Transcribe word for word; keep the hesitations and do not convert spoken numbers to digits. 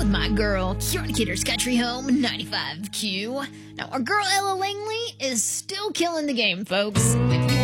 with my girl here on Kidder's Country Home ninety-five Q. Now, our girl Ella Langley is still killing the game, folks.